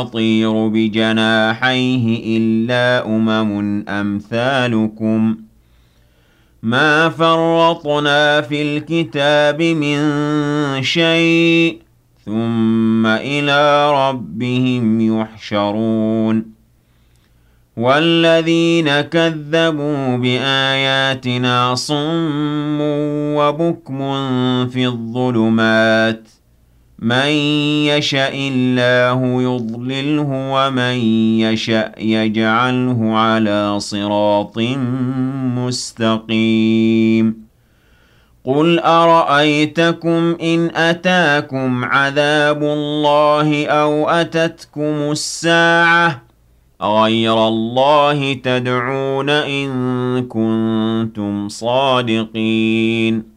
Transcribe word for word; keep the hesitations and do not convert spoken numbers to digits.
يطير بجناحيه إلا أمم أمثالكم ما فرطنا في الكتاب من شيء ثم إلى ربهم يحشرون والذين كذبوا بآياتنا صم وبكم في الظلمات من يشاء الله يضلله ومن يشاء يجعله على صراط مستقيم قل أرأيتكم إن أتاكم عذاب الله أو أتتكم الساعة أغير الله تدعون إن كنتم صادقين